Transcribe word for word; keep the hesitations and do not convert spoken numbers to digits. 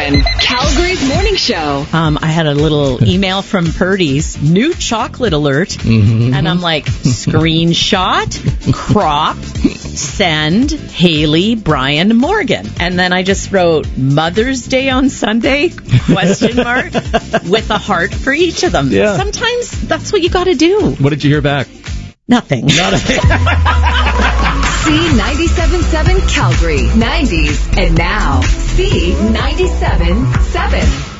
seven, Calgary's morning show. Um, I had a little email from Purdy's, new chocolate alert, mm-hmm. and I'm like, screenshot, crop, send, Haley, Brian, Morgan. And then I just wrote, Mother's Day on Sunday, question mark, with a heart for each of them. Yeah. Sometimes that's what you got to do. What did you hear back? Nothing. Nothing. C ninety-seven point seven Calgary, nineties, and now C ninety-seven point seven.